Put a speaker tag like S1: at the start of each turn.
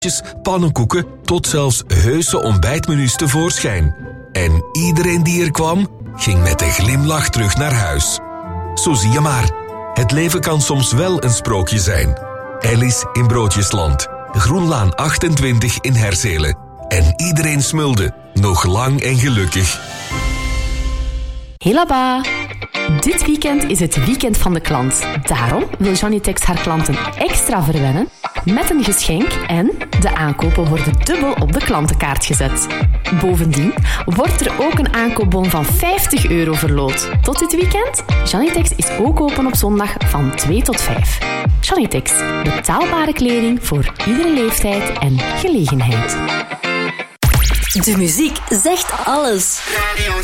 S1: pannenkoeken tot zelfs heuse ontbijtmenu's tevoorschijn. En iedereen die er kwam, ging met een glimlach terug naar huis. Zo zie je maar, het leven kan soms wel een sprookje zijn. Alice in Broodjesland, Groenlaan 28 in Herzelen. En iedereen smulde, nog lang en gelukkig.
S2: Hey Laba! Dit weekend is het weekend van de klant. Daarom wil Janitex haar klanten extra verwennen met een geschenk en de aankopen worden dubbel op de klantenkaart gezet. Bovendien wordt er ook een aankoopbon van €50 verloot. Tot dit weekend? Janitex is ook open op zondag van 2 tot 5. Janitex, betaalbare kleding voor iedere leeftijd en gelegenheid.
S3: De muziek zegt alles.